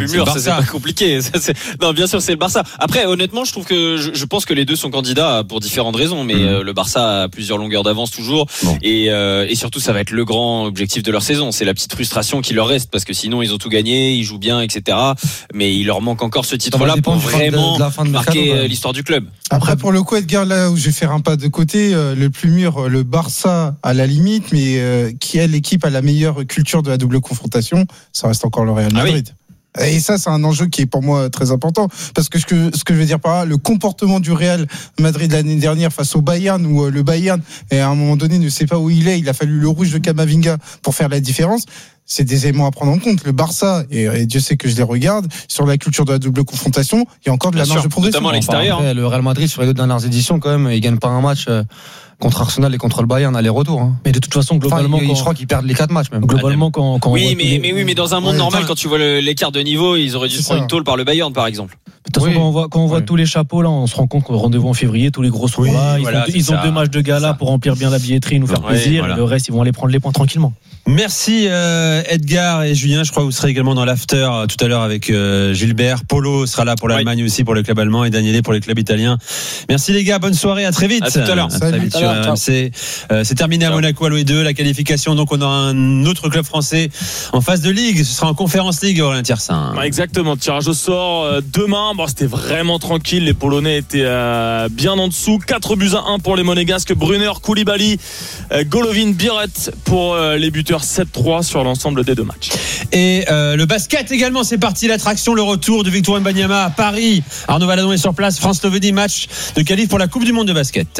plus mûr, ça c'est pas compliqué. Non, bien sûr, c'est le Barça. Après, honnêtement, je trouve que je pense que les deux sont candidats pour différentes raisons, mais le Barça a plusieurs longueurs d'avance toujours, et surtout ça va être le grand objectif de leur saison. C'est la petite frustration qui leur reste, parce que sinon ils ont tout gagné, ils jouent bien, etc. Mais il leur manque encore ce titre-là pour vraiment marquer l'histoire du club. Après, pour le coup, Edgar, là où je vais faire un pas de côté, le plus mûr, le Barça à la limite, mais qui est l'équipe à la meilleure culture de la double confrontation, ça reste encore le Real Madrid. Et ça, c'est un enjeu qui est pour moi très important, parce que ce que je veux dire par là, le comportement du Real Madrid l'année dernière face au Bayern, où le Bayern, à un moment donné, ne sait pas où il a fallu le rouge de Camavinga pour faire la différence. C'est des éléments à prendre en compte. Le Barça, et Dieu sait que je les regarde, sur la culture de la double confrontation, il y a encore de la marge de progression. Notamment à l'extérieur. Après, le Real Madrid, sur les deux dernières éditions, quand même, il gagne pas un match contre Arsenal et contre le Bayern aller-retour. Mais de toute façon, globalement, je crois qu'ils perdent les 4 matchs même. Globalement, quand mais dans un monde normal, quand tu vois l'écart de niveau, ils auraient dû se prendre une tôle par le Bayern, par exemple. De toute façon, quand on voit tous les chapeaux là, on se rend compte qu'au rendez-vous en février, tous les gros sont là. Ils ont 2 matchs de gala pour remplir bien la billetterie, nous faire plaisir. Voilà. Et le reste, ils vont aller prendre les points tranquillement. Merci Edgar et Julien. Je crois que vous serez également dans l'after tout à l'heure avec Gilbert. Polo sera là pour l'Allemagne aussi, pour le club allemand, et Daniele pour les clubs italiens. Merci les gars, bonne soirée, à très vite. À tout à l'heure. Salut sur RMC. C'est terminé à Monaco, à l'OE2, la qualification. Donc on aura un autre club français en phase de ligue. Ce sera en Conférence League, Aurélien Tiersin. Exactement. Tirage au sort demain. Bon, c'était vraiment tranquille. Les Polonais étaient bien en dessous. 4-1 pour les Monégasques. Brunner, Koulibaly, Golovin, Biret pour les buteurs. 7-3 sur l'ensemble des 2 matchs. Et le basket également, c'est parti, l'attraction, le retour de Victor Wembanyama à Paris. Arnaud Valadon est sur place. France-Slovénie, match de qualif pour la Coupe du Monde de basket.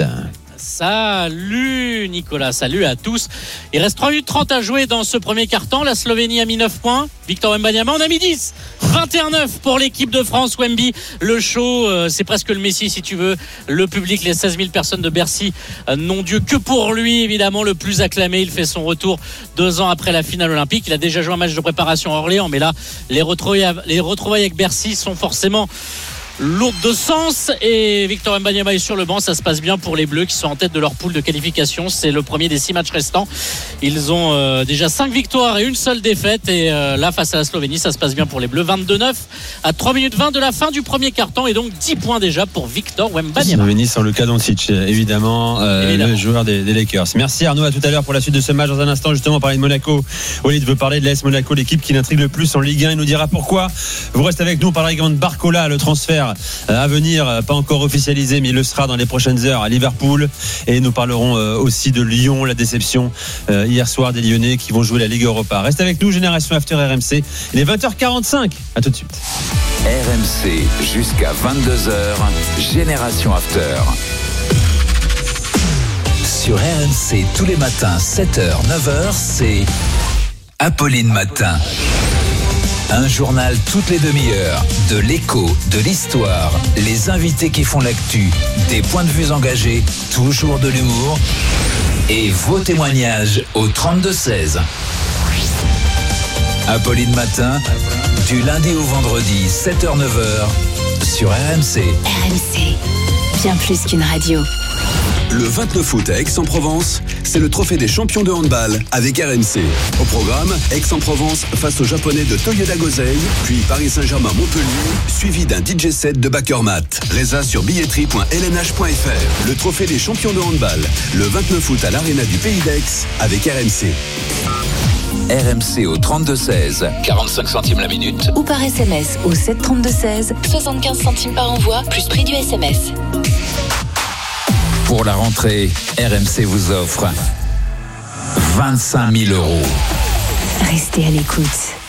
Salut Nicolas, salut à tous. Il reste 3 minutes 30 à jouer dans ce premier quart-temps. La Slovénie a mis 9 points. Victor Wembanyama en a mis 10. 21-9 pour l'équipe de France. Wemby, le show, c'est presque le Messi si tu veux. Le public, les 16 000 personnes de Bercy n'ont Dieu que pour lui, évidemment, le plus acclamé. Il fait son retour 2 ans après la finale olympique. Il a déjà joué un match de préparation à Orléans, mais là, les retrouvailles avec Bercy sont forcément lourde de sens, et Victor Wembanyama est sur le banc. Ça se passe bien pour les Bleus qui sont en tête de leur poule de qualification. C'est le premier des 6 matchs restants. Ils ont déjà 5 victoires et une seule défaite, et là face à la Slovénie ça se passe bien pour les Bleus. 22-9 à 3 minutes 20 de la fin du premier quart-temps, et donc 10 points déjà pour Victor Wembanyama. Slovénie sans Luka Doncic, évidemment. Le joueur des Lakers. Merci Arnaud, à tout à l'heure pour la suite de ce match. Dans un instant, justement, on parlait de Monaco. Walid veut parler de l'AS Monaco, l'équipe qui l'intrigue le plus en Ligue 1. Il nous dira pourquoi. Vous restez avec nous. On parlera également de Barcola, le transfert à venir, pas encore officialisé, mais il le sera dans les prochaines heures à Liverpool. Et nous parlerons aussi de Lyon, la déception hier soir des Lyonnais qui vont jouer la Ligue Europa. Reste avec nous, Génération After RMC. Il est 20h45. À tout de suite. RMC jusqu'à 22h. Génération After. Sur RMC tous les matins, 7h, 9h, c'est Apolline Matin. Un journal toutes les demi-heures, de l'écho, de l'histoire, les invités qui font l'actu, des points de vue engagés, toujours de l'humour et vos témoignages au 32-16. Apolline Matin, du lundi au vendredi, 7h-9h, sur RMC. RMC, bien plus qu'une radio. Le 29 août à Aix-en-Provence, c'est le trophée des champions de handball avec RMC. Au programme, Aix-en-Provence face aux Japonais de Toyoda Gosei, puis Paris Saint-Germain-Montpellier, suivi d'un DJ set de Backermat. Résa sur billetterie.lnh.fr. Le trophée des champions de handball, le 29 août à l'Arena du Pays d'Aix avec RMC. RMC au 32-16, 45 centimes la minute. Ou par SMS au 732-16, 75 centimes par envoi, plus prix du SMS. Pour la rentrée, RMC vous offre 25 000 €. Restez à l'écoute.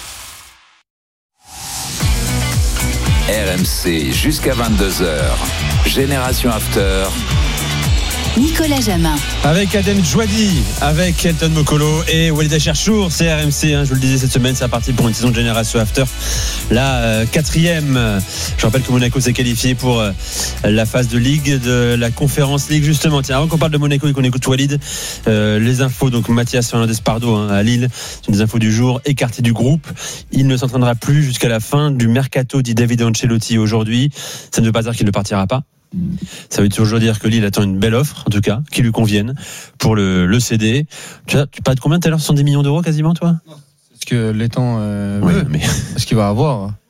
RMC jusqu'à 22h. Génération After. Nicolas Jamin. Avec Adem Djouadi, avec Elton Mokolo et Walid Cherchour, c'est RMC. Je vous le disais, cette semaine, c'est parti pour une saison de Génération After. La 4e. Je rappelle que Monaco s'est qualifié pour la phase de Ligue de la Conférence League, justement. Tiens, avant qu'on parle de Monaco et qu'on écoute Walid, les infos. Donc, Mathias Fernandez-Pardo à Lille, c'est des infos du jour, écarté du groupe. Il ne s'entraînera plus jusqu'à la fin du mercato, dit David Ancelotti aujourd'hui. Ça ne veut pas dire qu'il ne partira pas. Ça veut toujours dire que Lille attend une belle offre, en tout cas, qui lui convienne pour le CD. Tu parles de combien tout à l'heure? 70 millions d'euros quasiment, toi? C'est ce que l'étang oui, mais ce qu'il va avoir.